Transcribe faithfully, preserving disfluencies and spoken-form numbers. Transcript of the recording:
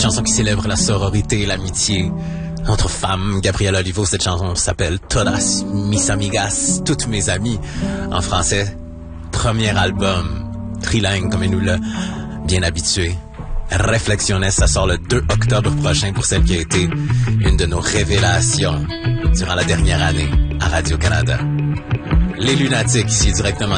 chanson qui célèbre la sororité et l'amitié entre femmes. Gabriel Olivo, cette chanson s'appelle Todas mis amigas, toutes mes amies. En français, premier album, trilingue comme il nous l'a bien habitué. Reflexiones, ça sort le deux octobre prochain pour celle qui a été une de nos révélations durant la dernière année à Radio-Canada. Les Lunatiques, ici directement